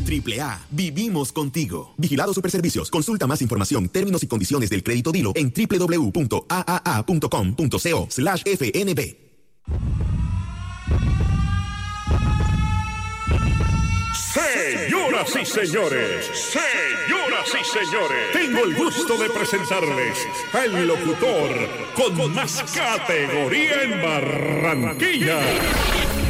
AAA, vivimos contigo. Vigilado Superservicios. Consulta más información, términos y condiciones del crédito Dilo en www.aaa.com.co/FNB. Señoras y señores, tengo el gusto de presentarles al locutor con más categoría en Barranquilla,